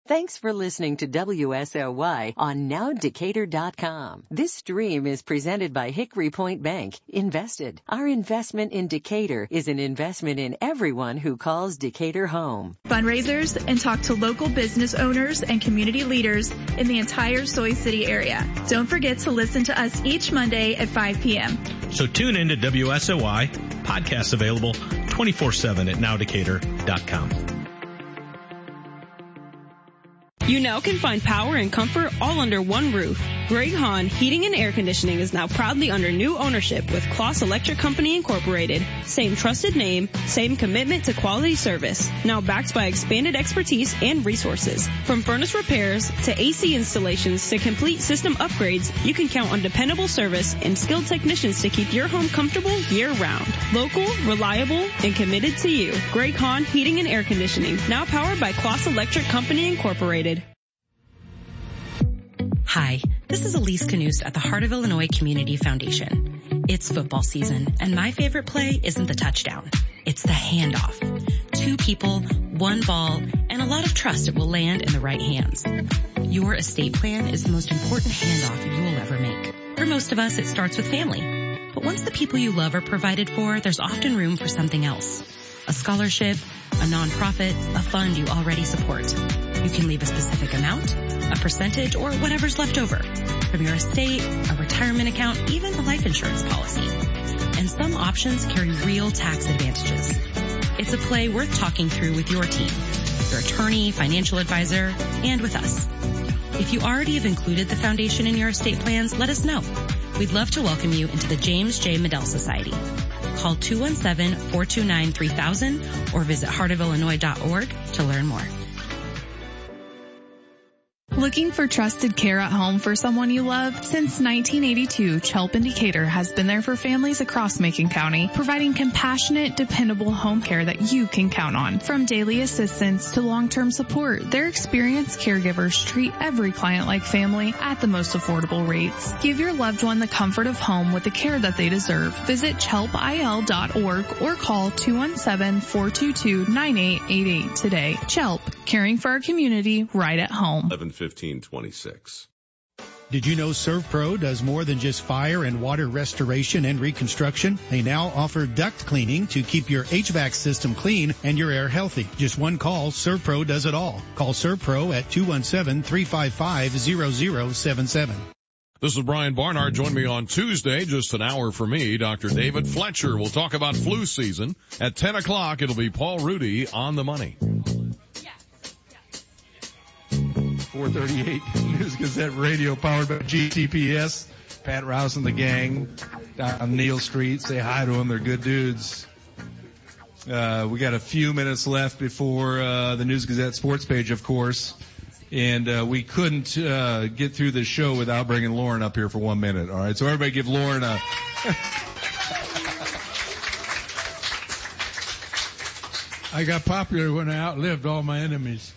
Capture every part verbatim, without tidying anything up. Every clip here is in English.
Thanks for listening to W S O Y on now decatur dot com. This stream is presented by Hickory Point Bank. Invested. Our investment in Decatur is an investment in everyone who calls Decatur home. Fundraisers and talk to local business owners and community leaders in the entire Soy City area. Don't forget to listen to us each Monday at five p.m. So tune in to W S O Y. Podcasts available twenty-four seven at now decatur dot com. You now can find power and comfort all under one roof. Greg Hahn Heating and Air Conditioning is now proudly under new ownership with Kloss Electric Company Incorporated. Same trusted name, same commitment to quality service. Now backed by expanded expertise and resources. From furnace repairs to A C installations to complete system upgrades, you can count on dependable service and skilled technicians to keep your home comfortable year-round. Local, reliable, and committed to you. Greg Hahn Heating and Air Conditioning, now powered by Kloss Electric Company Incorporated. Hi, this is Elise Canoost at the Heart of Illinois Community Foundation. It's football season, and my favorite play isn't the touchdown. It's the handoff. Two people, one ball, and a lot of trust it will land in the right hands. Your estate plan is the most important handoff you will ever make. For most of us, it starts with family. But once the people you love are provided for, there's often room for something else. A scholarship, a nonprofit, a fund you already support. You can leave a specific amount, a percentage, or whatever's left over from your estate, a retirement account, even a life insurance policy. And some options carry real tax advantages. It's a play worth talking through with your team, your attorney, financial advisor, and with us. If you already have included the foundation in your estate plans, let us know. We'd love to welcome you into the James J. Medell Society. Call two one seven, four two nine, three thousand or visit heart of illinois dot org to learn more. Looking for trusted care at home for someone you love? Since nineteen eighty-two, Chelp in Decatur has been there for families across Macon County, providing compassionate, dependable home care that you can count on. From daily assistance to long-term support, their experienced caregivers treat every client like family at the most affordable rates. Give your loved one the comfort of home with the care that they deserve. Visit chelp I L dot org or call two one seven, four two two, nine eight eight eight today. Chelp, caring for our community right at home. eleven fifteen twenty-six. Did you know ServPro does more than just fire and water restoration and reconstruction? They now offer duct cleaning to keep your H V A C system clean and your air healthy. Just one call, ServPro does it all. Call ServPro at two one seven, three five five, zero zero seven seven. This is Brian Barnard. Join me on Tuesday, just an hour for me, Doctor David Fletcher. We'll talk about flu season. At ten o'clock, it'll be Paul Rudy on the money. four thirty-eight News Gazette Radio, powered by G T P S. Pat Rouse and the gang down on Neal Street. Say hi to them. They're good dudes. Uh, we got a few minutes left before uh, the News Gazette sports page, of course. And uh, we couldn't uh, get through the show without bringing Lauren up here for one minute. All right, so everybody give Lauren a... I got popular when I outlived all my enemies.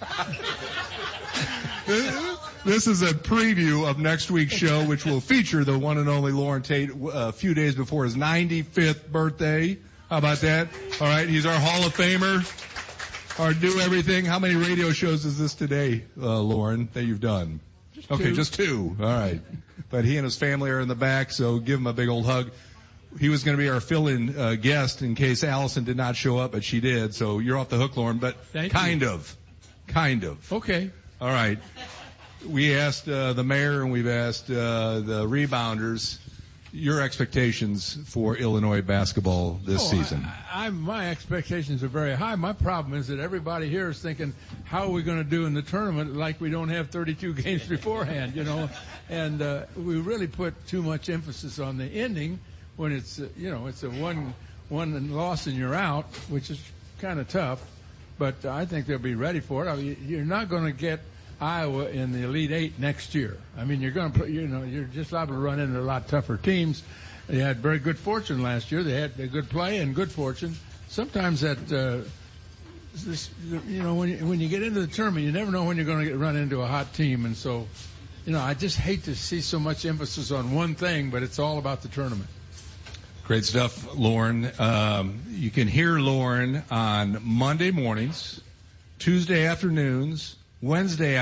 This is a preview of next week's show, which will feature the one and only Lauren Tate a few days before his ninety-fifth birthday. How about that? All right, he's our Hall of Famer, our do everything. How many radio shows is this today, uh, Lauren, that you've done? Just okay, two. just two. All right. But he and his family are in the back, so give him a big old hug. He was going to be our fill-in uh, guest in case Allison did not show up, but she did. So you're off the hook, Lauren, but Thank kind you. of. Kind of. Okay. All right. We asked uh, the mayor and we've asked uh, the rebounders your expectations for Illinois basketball this oh, season. I, I, my expectations are very high. My problem is that everybody here is thinking, how are we going to do in the tournament like we don't have thirty-two games beforehand, you know? And uh, we really put too much emphasis on the ending when it's, uh, you know, it's a one one loss and you're out, which is kind of tough. But I think they'll be ready for it. I mean, you're not going to get Iowa in the Elite Eight next year. I mean, you're going to put, you know, you're just liable to run into a lot tougher teams. They had very good fortune last year. They had a good play and good fortune. Sometimes that, uh, this, you know, when you, when you get into the tournament, you never know when you're going to get run into a hot team. And so, you know, I just hate to see so much emphasis on one thing, but it's all about the tournament. Great stuff, Lauren. Um, you can hear Lauren on Monday mornings, Tuesday afternoons, Wednesday